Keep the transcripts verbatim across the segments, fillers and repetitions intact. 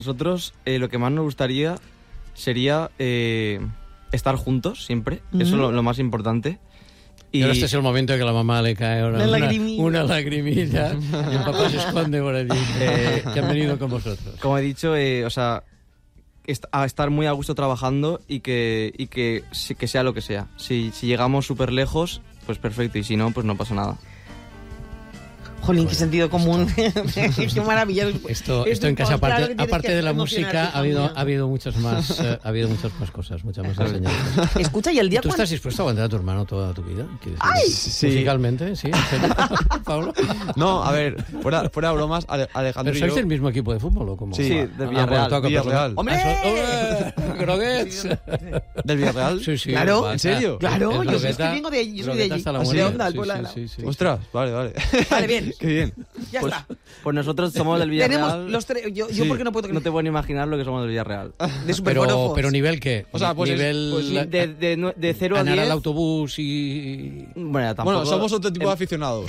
Nosotros eh, lo que más nos gustaría sería eh, estar juntos siempre, mm-hmm. Eso es lo, lo más importante. Y... y ahora este es el momento en que a la mamá le cae una, una, lagrimilla. una lagrimilla y el papá se esconde por allí, eh, que han venido con vosotros. Como he dicho, eh, o sea, est- a estar muy a gusto trabajando y que, y que, que sea lo que sea. Si, si llegamos súper lejos, pues perfecto, y si no, pues no pasa nada. Jolín, qué sentido común. Qué maravilla. Esto, esto en casa, aparte, aparte de la música, ha habido, ha habido muchas más, uh, ha habido muchas más cosas, muchas más enseñanzas. Escucha, y el día ¿Tú cuando... estás dispuesto a aguantar a tu hermano toda tu vida? ¡Ay! Sí. Musicalmente, sí. Pablo. No, a ver, fuera, fuera bromas, Alejandro. ¿Pero sois y yo... del mismo equipo de fútbol o cómo? Sí, sí, del Villarreal. Ah, bueno, Villarreal. ¡Hombre! ¡Groguets! ¿Del Villarreal? Sí, sí. Claro. ¿En serio? Claro, yo es que vengo de allí, yo soy de allí. De Onda, sí, sí, sí, sí. Ostras, vale, vale. Vale, bien. Qué bien. Ya pues, está. Pues nosotros somos del Villarreal. Tenemos los tres. Yo, yo Sí. porque no puedo. No te puedo ni imaginar lo que somos del Villarreal. De super Pero, pero nivel qué? O sea, pues nivel es, pues, de, de, de cero a ganar diez. al autobús y... Bueno, tampoco... bueno, somos otro tipo de aficionados.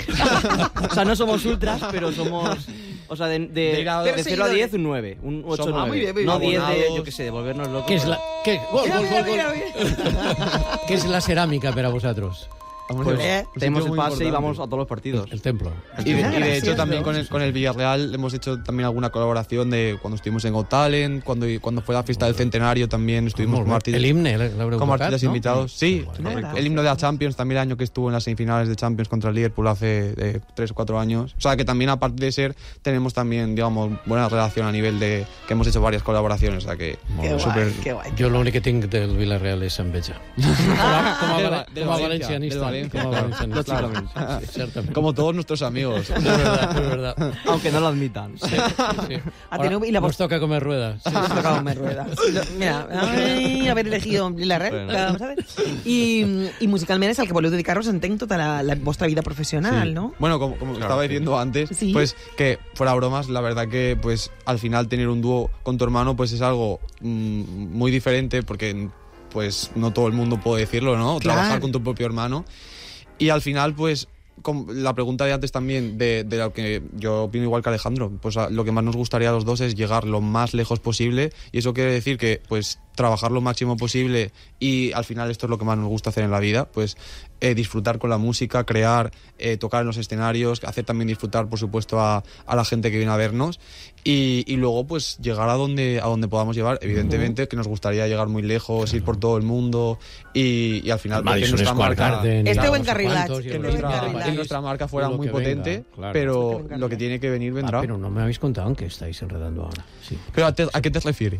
O sea, no somos ultras, pero somos... O sea, de, de, de, de cero a diez, un nueve. Un ocho Somos- nueve. Ah, muy bien, muy No bien. diez de, Abonados. yo qué sé, de volvernos locos. ¿Qué es la... ¿Qué? Gol, Mira, gol, mira, gol, mira, gol. mira. ¿Qué es la cerámica para vosotros? Pues, Eh, un Tenemos sitio el muy pase y importante. vamos a todos los partidos. El templo. Y de, y de Gracias, hecho también ¿no? con el, con el Villarreal hemos hecho también alguna colaboración de cuando estuvimos en Got Talent, cuando, cuando fue la fiesta del centenario también estuvimos como artistas, El himne, la, la como artistas ¿no? invitados. Sí, Bueno. el himno de la Champions también el año que estuvo en las semifinales de Champions contra el Liverpool hace eh, tres o cuatro años. O sea que también aparte de ser, tenemos también, digamos, buena relación a nivel de que hemos hecho varias colaboraciones. O sea que Qué guay, súper... qué guay. Jo l'únic que tinc del Villarreal és enveja. Com a, com a, Del- val- del com a Valencia, valencianista. del Valencia. Com a valencianista. Lógicamente. Sí, certament. Como todos nuestros amigos. És verdad, és verdad. Aunque no lo admitan. Sí, sí, sí. Ateneo, Ahora y la nos voz- toca comer ruedas. Sí. Nos tocaba comer ruedas. Mira, ay, haver elegido la red, Bueno. vamos a ver. I, I musicalment és el que voleu dedicar-vos, entenc, tota la, la vostra vida professional, Sí. ¿no? Bueno, como, como Claro, estaba sí. diciendo antes, Sí. pues que fuera bromas, la verdad que pues al final tener un dúo con tu hermano pues es algo mm, muy diferente porque pues no todo el mundo puede decirlo, ¿no? Claro. Trabajar con tu propio hermano. Y al final pues con la pregunta de antes también de, de lo que yo opino igual que Alejandro, pues a, lo que más nos gustaría a los dos es llegar lo más lejos posible y eso quiere decir que pues trabajar lo máximo posible y al final esto es lo que más nos gusta hacer en la vida, pues eh, disfrutar con la música, crear, eh, tocar en los escenarios, hacer también disfrutar por supuesto a, a la gente que viene a vernos y, y luego pues llegar a donde, a donde podamos llevar, evidentemente que nos gustaría llegar muy lejos, ir por todo el mundo y, y al final pues, que Madison nuestra Square marca, Garden, Este no buen sé carrilat, cuántos, y que el nuestra- otro- carrilat. que nuestra marca fuera Lo muy que venga, potente, claro. pero Este lo que tiene que venir vendrá. Ah, pero no me habéis contado en qué estáis enredando ahora. Sí. Pero ¿a, te- ¿a qué te refieres?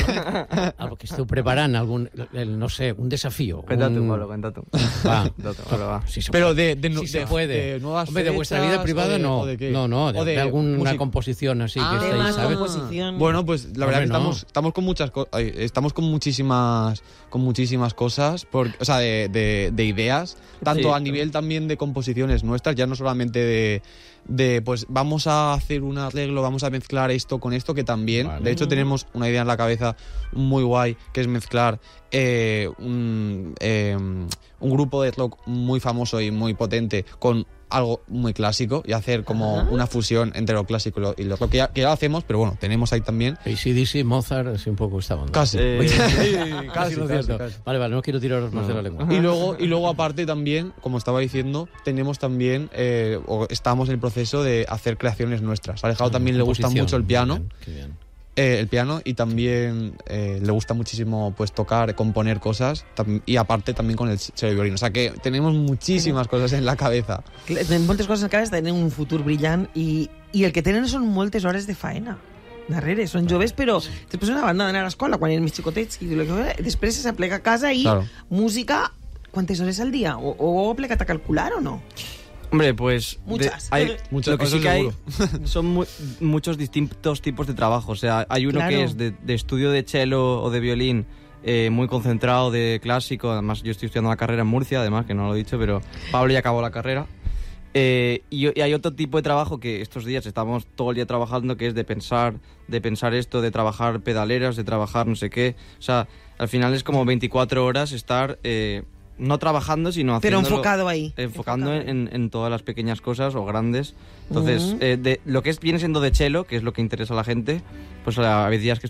Algo que esteu preparant, algun, el, no sé, un desafío. Cuenta tú, un... Pablo, cuenta tú. Va, Cuenta tú, Pablo, va. si se Pero puede. de, de, no- Si se de- puede. de nuevas Hombre, de vuestra fechas, vida privada o de- no. o de qué? No, no, de, O de de alguna música. composición así Ah, que De estáis, más ¿sabes? composición. Bueno, pues la verdad Hombre, que no. estamos, estamos con muchas co- ay, estamos con muchísimas con muchísimas cosas, por- o sea, de, de- de ideas, tanto Sí. a nivel también de composiciones nuestras, ya no solamente de, de pues vamos a hacer un arreglo, vamos a mezclar esto con esto, que también, Vale. de hecho tenemos una idea en la cabeza muy guay, que es mezclar eh, un, eh, un grupo de rock muy famoso y muy potente con algo muy clásico y hacer como Ajá. una fusión entre lo clásico y lo, y lo rock, que ya, que ya lo hacemos, pero bueno, tenemos ahí también. A C D C, Mozart, así un poco esta onda. Casi. Eh, Casi, casi, lo casi, cierto. casi. Vale, vale, no quiero tiraros más de la lengua. Y luego, y luego aparte también, como estaba diciendo, tenemos también, eh, o estamos en el proceso de hacer creaciones nuestras. A Alejandro también le gusta Composición, mucho el piano, muy bien, qué bien. eh, el piano y también eh, le gusta muchísimo pues tocar, componer cosas tam- y aparte también con el cello y violín. O sea que tenemos muchísimas cosas en la cabeza. Tenen moltes coses encara, tenen un futur brillant i, i el que tenen són moltes hores de faena darrere, són joves però després una banda d'anar a l'escola quan eren més xicotets i després se s'aplega a casa i Claro. música, quantes hores al dia? O, o plegat a calcular o no? Hombre, pues... de- Muchas. hay, Muchas, lo que eso sí que hay seguro. son mu- muchos distintos tipos de trabajo. O sea, hay uno Claro. que es de, de estudio de cello o de violín, eh, muy concentrado, de clásico. Además, yo estoy estudiando la carrera en Murcia, además, que no lo he dicho, pero Pablo ya acabó la carrera. Eh, y, y hay otro tipo de trabajo que estos días estamos todo el día trabajando, que es de pensar, de pensar esto, de trabajar pedaleras, de trabajar no sé qué. O sea, al final es como veinticuatro horas estar... Eh, no trabajando, sino Pero haciéndolo... enfocado ahí. Enfocando enfocado en, en todas las pequeñas cosas o grandes. Entonces, Uh-huh. eh, de, lo que es, viene siendo de cello, que es lo que interesa a la gente, pues a, a días que